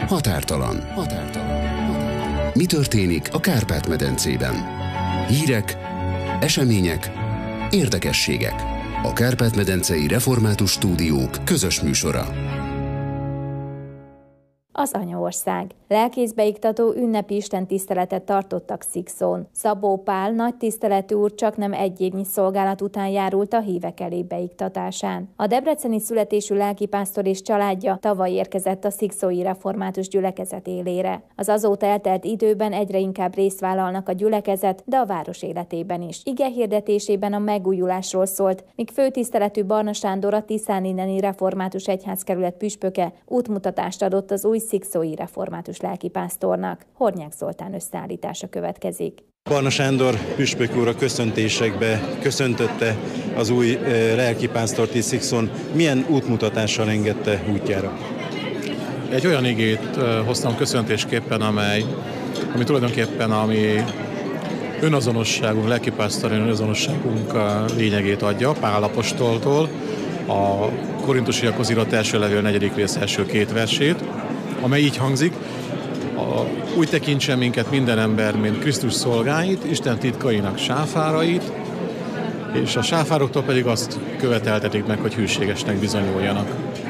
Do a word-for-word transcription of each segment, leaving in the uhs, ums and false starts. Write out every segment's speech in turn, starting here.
Határtalan. Határtalan. Mi történik a Kárpát-medencében? Hírek, események, érdekességek. A Kárpát-medencei Református Stúdiók közös műsora. Az Anyaország. Lelkészbeiktató ünnepi istentiszteletet tartottak Szikszón. Szabó Pál nagy tiszteletű úr csaknem egy évnyi szolgálat után járult a hívek elé beiktatásán. A debreceni születésű lelkipásztor és családja tavaly érkezett a szikszói református gyülekezet élére. Az azóta eltelt időben egyre inkább részt vállalnak a gyülekezet, de a város életében is. Ige hirdetésében a megújulásról szólt, míg főtiszteletű Barna Sándor, a tiszáninneni református egyházkerület püspöke útmutatást adott az új szikszói református lelkipásztornak. Hornyák Zoltán összeállítása következik. Barna Sándor püspök úr a köszöntésekbe köszöntötte az új lelkipásztort is Szikszón. Milyen útmutatással engedte útjára? Egy olyan igét hoztam köszöntésképpen, amely, ami tulajdonképpen a mi önazonosságunk, lelkipásztori önazonosságunk lényegét adja, Pál apostoltól, a Korintusiakhoz írott első levél negyedik rész első két versét, amely így hangzik: a, úgy tekintsen minket minden ember, mint Krisztus szolgáit, Isten titkainak sáfárait, és a sáfároktól pedig azt követeltetik meg, hogy hűségesnek bizonyuljanak.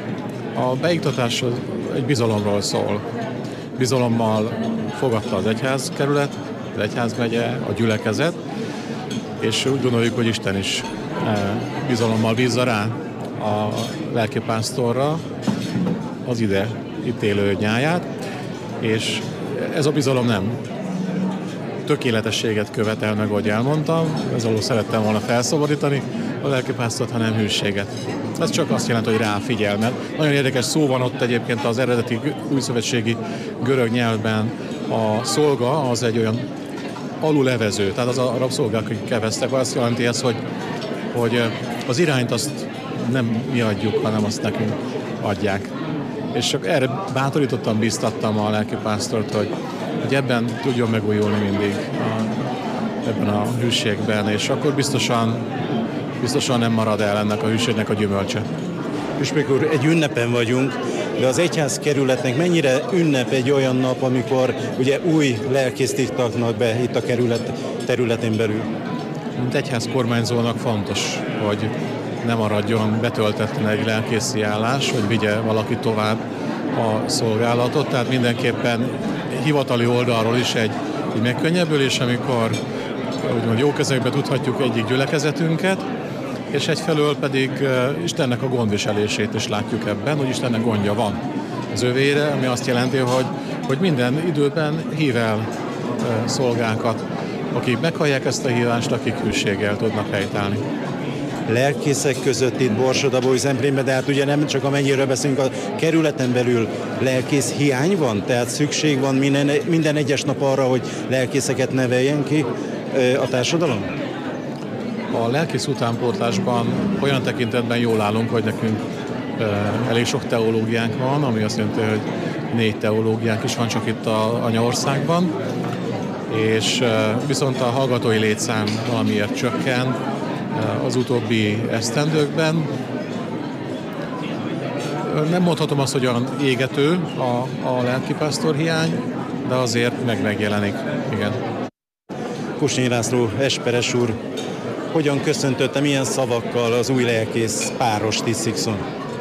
A beiktatás egy bizalomról szól. Bizalommal fogadta az egyházkerület, az egyházmegye, a gyülekezet, és úgy gondoljuk, hogy Isten is bizalommal bízza rá a lelkipásztorra az ide itt élő nyáját, és ez a bizalom nem tökéletességet követel meg, ahogy elmondtam, ez alól szerettem volna felszabadítani a lelkipásztort, hanem hűséget. Ez csak azt jelenti, hogy ráfigyel, mert nagyon érdekes szó van ott egyébként az eredeti újszövetségi görög nyelvben. A szolga az egy olyan alulevező, tehát az a rabszolgák, akik keveztek, azt jelenti ez, hogy, hogy az irányt azt nem mi adjuk, hanem azt nekünk adják. És csak erre bátorítottam, bíztattam a lelkipásztort, hogy, hogy ebben tudjon megújulni mindig, a, ebben a hűségben, és akkor biztosan, biztosan nem marad el ennek a hűségnek a gyümölcse. Püspök úr, egy ünnepen vagyunk, de az egyházkerületnek mennyire ünnep egy olyan nap, amikor ugye új lelkészt iktatnak be itt a kerület területén belül? Mint egyház kormányzónak fontos, hogy ne maradjon betöltetlen egy lelkészi állás, hogy vigye valaki tovább a szolgálatot. Tehát mindenképpen hivatali oldalról is egy, egy megkönnyebbülés, amikor úgymond jó kezekbe tudhatjuk egyik gyülekezetünket, és egyfelől pedig Istennek a gondviselését is látjuk ebben, hogy Istennek gondja van az övére, ami azt jelenti, hogy, hogy minden időben hív el szolgákat, akik meghallják ezt a hívást, akik hűséggel tudnak helytállni. Lelkészek között itt Borsod-Abaúj-Zemplénben, de hát ugye nem csak amennyiről beszélünk, a kerületen belül lelkész hiány van, tehát szükség van minden, minden egyes nap arra, hogy lelkészeket neveljen ki a társadalom? A lelkész utánpótlásban olyan tekintetben jól állunk, hogy nekünk elég sok teológiánk van, ami azt jelenti, hogy négy teológiánk is van csak itt az Anyaországban, és viszont a hallgatói létszám valamiért csökken az utóbbi esztendőkben. Nem mondhatom azt, hogy olyan égető a, a lelkipásztor hiány, de azért meg megjelenik. Igen. Kusnyi László esperes úr, hogyan köszöntötte, milyen szavakkal az új lelkész párost is Szikszón?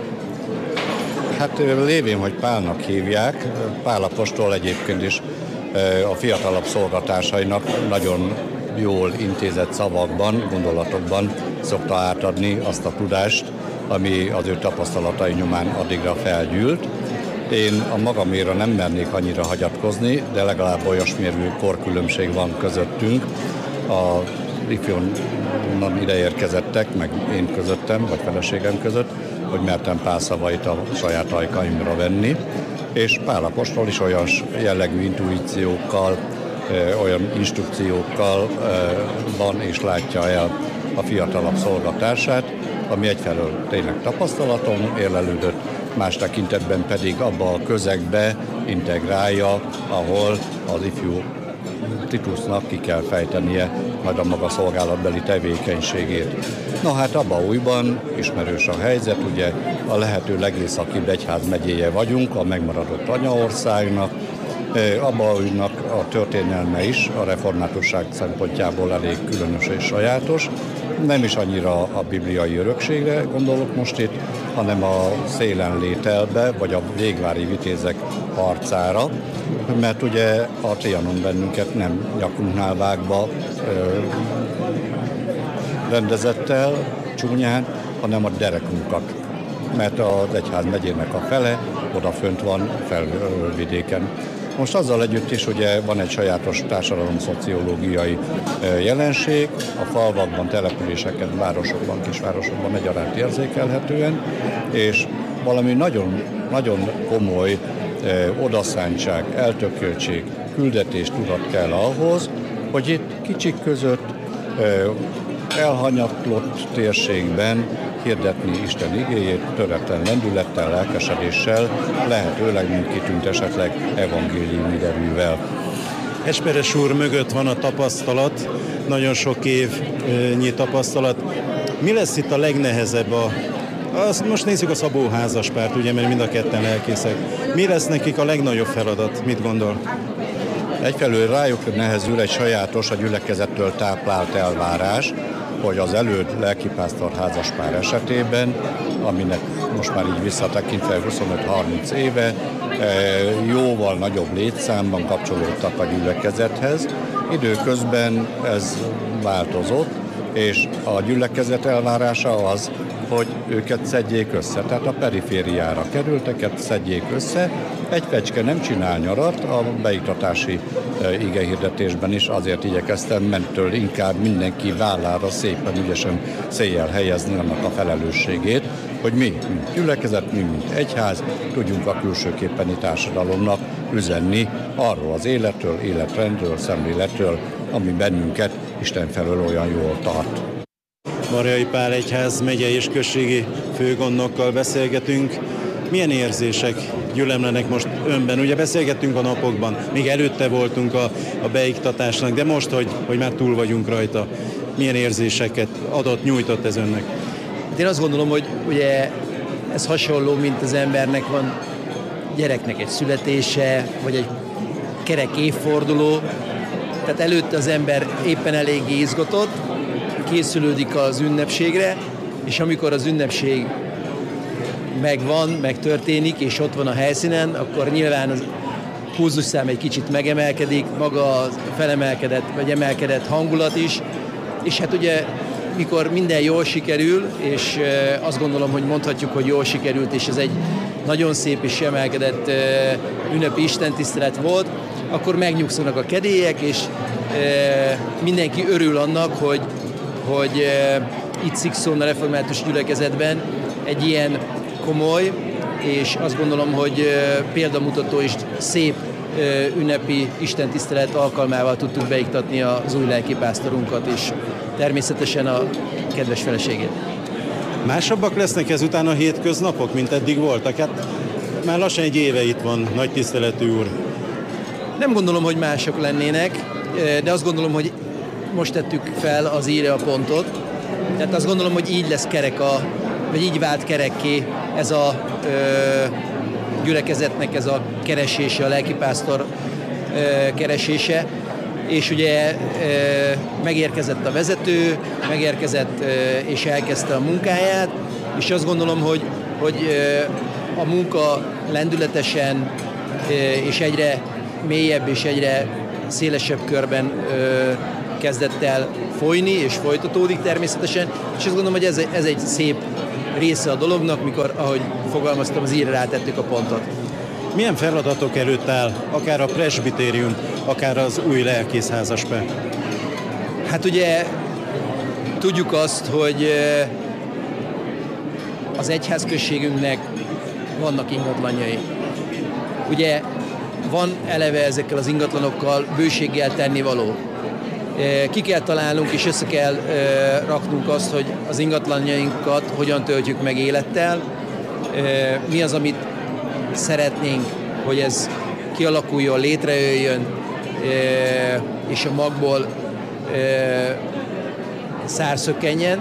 Hát lévén, hogy Pálnak hívják, Pál apostol egyébként is a fiatalabb szolgatársainak nagyon jól intézett szavakban, gondolatokban szokta átadni azt a tudást, ami az ő tapasztalatai nyomán addigra felgyűlt. Én a magaméra nem mernék annyira hagyatkozni, de legalább olyasmérvű korkülönbség van közöttünk. A ifjonnan ide érkezettek, meg én közöttem, vagy feleségem között, hogy mertem Pál szavait a saját ajkaimra venni, és Pál apostol is olyan jellegű intuíciókkal, olyan instrukciókkal van és látja el a fiatalabb szolgatársát, ami egyfelől tényleg tapasztalaton érlelődött, más tekintetben pedig abba a közegbe integrálja, ahol az ifjú Titusnak ki kell fejtenie majd a maga szolgálatbeli tevékenységét. Na hát Abaújban ismerős a helyzet, ugye a lehető legészakibb egyházmegyéje vagyunk, a megmaradott anyaországnak. Abaújnak a történelme is a reformátusság szempontjából elég különös és sajátos. Nem is annyira a bibliai örökségre gondolok most itt, hanem a szélenlételbe, vagy a végvári vitézek harcára, mert ugye a Trianon bennünket nem nyakunknál vágva ö, rendezett el csúnyán, hanem a derekunkat, mert az egyházmegyének a fele odafönt van felvidéken. Most azzal együtt is ugye van egy sajátos társadalomszociológiai jelenség, a falvakban, településeken, városokban, kisvárosokban egyaránt érzékelhetően, és valami nagyon, nagyon komoly odaszántság, eltököltség, küldetés tudat kell ahhoz, hogy itt kicsik között elhanyatlott térségben hirdetni Isten igéjét töretlen lendülettel, lelkesedéssel, lehetőleg mindkitűnt esetleg evangéliumi derűvel. Esperes úr mögött van a tapasztalat, nagyon sok évnyi tapasztalat. Mi lesz itt a legnehezebb? A, azt most nézzük a Szabó házaspárt, ugye, mert mind a ketten lelkészek. Mi lesz nekik a legnagyobb feladat? Mit gondol? Egyfelől rájuk nehezül egy sajátos, a gyülekezettől táplált elvárás, hogy az előd lelkipásztor házaspár esetében, aminek most már így visszatekintve huszonöt-harminc éve, jóval nagyobb létszámban kapcsolódtak a gyülekezethez. Időközben ez változott, és a gyülekezet elvárása az, hogy őket szedjék össze, tehát a perifériára kerülteket szedjék össze. Egy fecske nem csinál nyarat, a beiktatási igehirdetésben is azért igyekeztem, mentől inkább mindenki vállára szépen ügyesen széjjel helyezni annak a felelősségét, hogy mi, mint gyülekezet, mi, mint egyház, tudjunk a külsőképpeni társadalomnak üzenni arról az életről, életrendről, szemléletről, ami bennünket Isten felől olyan jól tart. Marjai Pál egyház megyei és községi főgondnokkal beszélgetünk. Milyen érzések gyülemlenek most önben? Ugye beszélgettünk a napokban, még előtte voltunk a, a beiktatásnak, de most, hogy, hogy már túl vagyunk rajta, milyen érzéseket adott, nyújtott ez önnek? Én azt gondolom, hogy ugye ez hasonló, mint az embernek van gyereknek egy születése, vagy egy kerek évforduló. Tehát előtte az ember éppen eléggé izgatott, készülődik az ünnepségre, és amikor az ünnepség megvan, megtörténik, és ott van a helyszínen, akkor nyilván az pulzusszám egy kicsit megemelkedik, maga a felemelkedett, vagy emelkedett hangulat is, és hát ugye mikor minden jól sikerül, és azt gondolom, hogy mondhatjuk, hogy jól sikerült, és ez egy nagyon szép és emelkedett ünnepi istentisztelet volt, akkor megnyugszanak a kedélyek, és mindenki örül annak, hogy, hogy itt Szikszón a református gyülekezetben egy ilyen komoly, és azt gondolom, hogy példamutató és szép ünnepi istentisztelet alkalmával tudtuk beiktatni az új lelkipásztorunkat, és természetesen a kedves feleségét. Másabbak lesznek ezután a hétköznapok, mint eddig voltak? Hát már lassan egy éve itt van, nagy tiszteletű úr. Nem gondolom, hogy mások lennének, de azt gondolom, hogy most tettük fel az íre a pontot. Tehát azt gondolom, hogy így lesz kerek a, vagy így vált kerekké ez a ö, gyülekezetnek ez a keresése, a lelkipásztor ö, keresése. És ugye ö, megérkezett a vezető, megérkezett ö, és elkezdte a munkáját, és azt gondolom, hogy, hogy ö, a munka lendületesen ö, és egyre mélyebb és egyre szélesebb körben ö, kezdett el folyni, és folytatódik természetesen, és azt gondolom, hogy ez, ez egy szép része a dolognak, mikor, ahogy fogalmaztam, az írra rátettük a pontot. Milyen feladatok előtt áll, akár a presbitérium, akár az új lelkészházaspár? Hát ugye tudjuk azt, hogy az egyházközségünknek vannak ingatlanjai. Ugye van eleve ezekkel az ingatlanokkal bőséggel tennivaló. Ki kell találnunk és össze kell raknunk azt, hogy az ingatlanjainkat hogyan töltjük meg élettel, mi az, amit szeretnénk, hogy ez kialakuljon, létrejöjjön, és a magból szárszökkenjen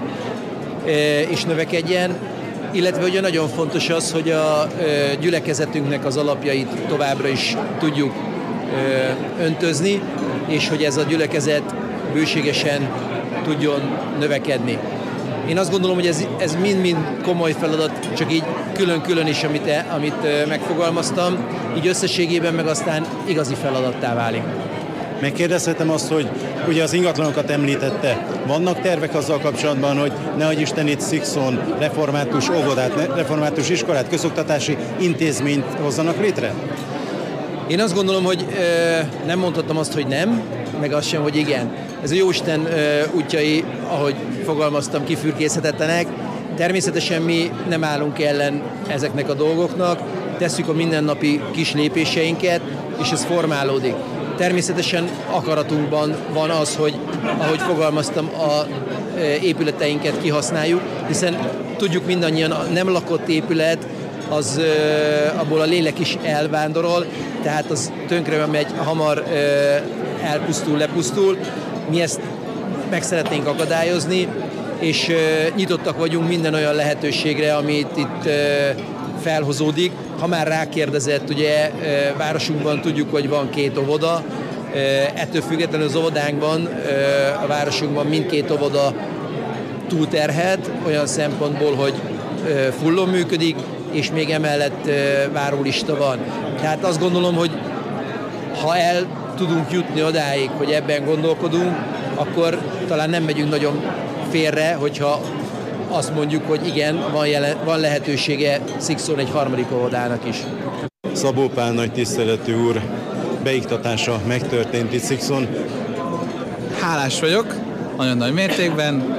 és növekedjen, illetve ugye nagyon fontos az, hogy a gyülekezetünknek az alapjait továbbra is tudjuk öntözni, és hogy ez a gyülekezet bőségesen tudjon növekedni. Én azt gondolom, hogy ez, ez mind-mind komoly feladat, csak így külön-külön is, amit, amit megfogalmaztam, így összességében meg aztán igazi feladattá válik. Megkérdezhetem azt, hogy ugye az ingatlanokat említette, vannak tervek azzal kapcsolatban, hogy nehogy Isten itt Szikszón református óvodát, református iskolát, közoktatási intézményt hozzanak létre? Én azt gondolom, hogy ö, nem mondhattam azt, hogy nem, meg azt sem, hogy igen. Ez a Jóisten ö, útjai, ahogy fogalmaztam, kifürkészhetetlenek. Természetesen mi nem állunk ellen ezeknek a dolgoknak, tesszük a mindennapi kis lépéseinket, és ez formálódik. Természetesen akaratunkban van az, hogy, ahogy fogalmaztam, a épületeinket kihasználjuk, hiszen tudjuk mindannyian, a nem lakott épület, az abból a lélek is elvándorol, tehát az tönkre megy, hamar elpusztul, lepusztul. Mi ezt meg szeretnénk akadályozni, és nyitottak vagyunk minden olyan lehetőségre, amit itt felhozódik. Ha már rákérdezett, ugye városunkban tudjuk, hogy van két óvoda, ettől függetlenül az óvodánkban, a városunkban mindkét óvoda túlterhelt, olyan szempontból, hogy fullon működik, és még emellett várólista van. Tehát azt gondolom, hogy ha el tudunk jutni odáig, hogy ebben gondolkodunk, akkor talán nem megyünk nagyon félre, hogyha azt mondjuk, hogy igen, van, jelen, van lehetősége Szikszón egy harmadik óvodának is. Szabó Pál nagy tiszteletű úr beiktatása megtörtént itt Szikszón. Hálás vagyok, nagyon nagy mértékben.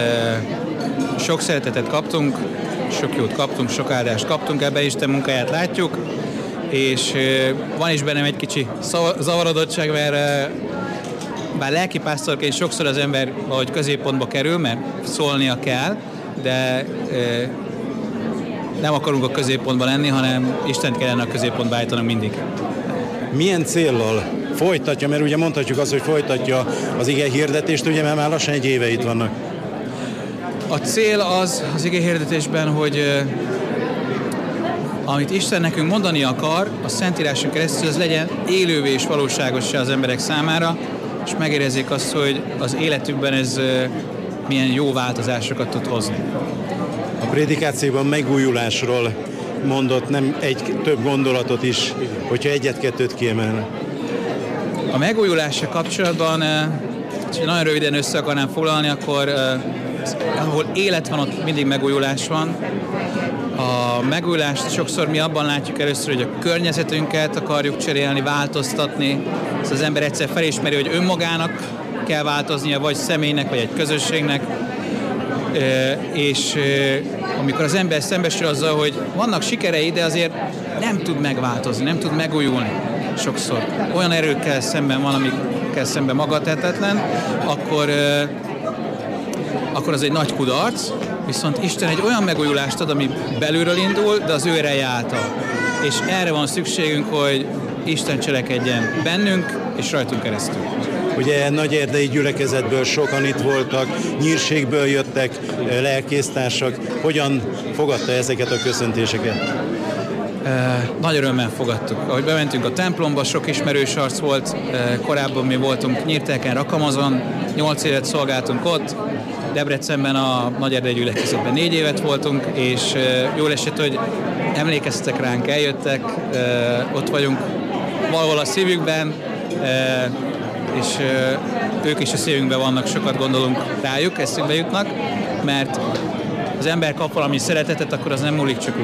Sok szeretetet kaptunk, sok jót kaptunk, sok áldást kaptunk, ebben Isten munkáját látjuk, és van is bennem egy kicsi zavarodottság, mert bár lelkipásztorként sokszor az ember valahogy középpontba kerül, mert szólnia kell, de nem akarunk a középpontban lenni, hanem Istent kellene a középpontba állítanunk mindig. Milyen céllal folytatja, mert ugye mondhatjuk azt, hogy folytatja az ige hirdetést, ugye mert már lassan egy éve itt vannak. A cél az az ige hirdetésben, hogy amit Isten nekünk mondani akar, a Szentíráson keresztül, az legyen élővé és valóságos az emberek számára, és megérezzék azt, hogy az életükben ez milyen jó változásokat tud hozni. A prédikációban megújulásról mondott nem egy több gondolatot is, hogyha egyet-kettőt kiemelne. A megújulással kapcsolatban, ha nagyon röviden össze akarnám foglalni, akkor ahol élet van, ott mindig megújulás van. A megújulást sokszor mi abban látjuk először, hogy a környezetünket akarjuk cserélni, változtatni. Az ember egyszer felismeri, hogy önmagának kell változnia, vagy személynek, vagy egy közösségnek. És amikor az ember szembesül azzal, hogy vannak sikerei, de azért nem tud megváltozni, nem tud megújulni sokszor. Olyan erőkkel szemben van, amikkel szemben magatehetetlen, akkor, akkor az egy nagy kudarc, viszont Isten egy olyan megújulást ad, ami belülről indul, de az ő ereje által. És erre van szükségünk, hogy Isten cselekedjen bennünk és rajtunk keresztül. Ugye Nagyerdei gyülekezetből sokan itt voltak, Nyírségből jöttek lelkésztársak. Hogyan fogadta ezeket a köszöntéseket? E, nagy örömmel fogadtuk. Ahogy bementünk a templomba, sok ismerős arc volt. E, korábban mi voltunk Nyírteken, Rakamazon, nyolc évet szolgáltunk ott. Debrecenben a Nagyerdei gyülekezetben négy évet voltunk, és e, jól esett, hogy emlékeztek ránk, eljöttek, e, ott vagyunk valahol a szívükben, e, és ők is a szívünkben vannak, sokat gondolunk rájuk, eszünkbe jutnak, mert az ember kap valami szeretetet, akkor az nem múlik csak